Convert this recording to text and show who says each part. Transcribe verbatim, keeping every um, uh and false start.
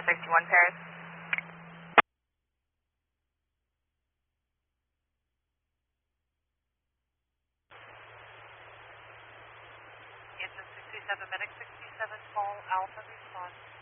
Speaker 1: sixty-one Paris.
Speaker 2: Engine sixty-seven, medic sixty-seven, call Alpha, respond.